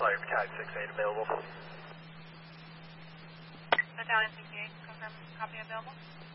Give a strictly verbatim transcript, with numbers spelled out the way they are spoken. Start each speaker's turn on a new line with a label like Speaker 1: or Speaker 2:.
Speaker 1: Sorry, Battalion six eight available.
Speaker 2: Battalion sixty-eight, confirm copy available.